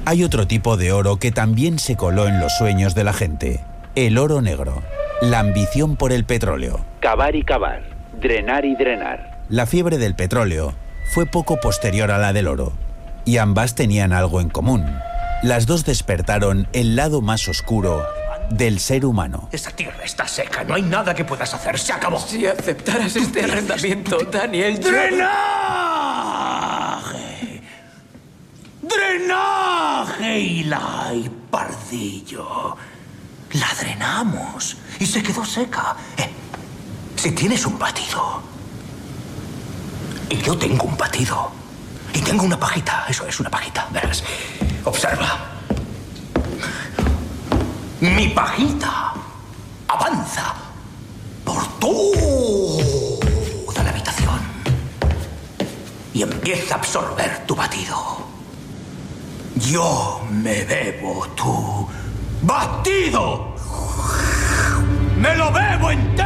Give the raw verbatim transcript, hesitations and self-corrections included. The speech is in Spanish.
Hay otro tipo de oro que también se coló en los sueños de la gente. El oro negro. La ambición por el petróleo. Cavar y cavar. Drenar y drenar. La fiebre del petróleo fue poco posterior a la del oro. Y ambas tenían algo en común. Las dos despertaron el lado más oscuro del ser humano. Esa tierra está seca, no hay nada que puedas hacer, se acabó. Si aceptaras este arrendamiento, Daniel... yo- ¡Drenaje! ¡Drenaje, Eli Pardillo! La drenamos y se quedó seca. Eh, si tienes un batido... Y yo tengo un batido. Y tengo una pajita, eso es una pajita, verás. Observa. Mi pajita avanza por toda la habitación y empieza a absorber tu batido. Yo me bebo tu batido. ¡Me lo bebo entero!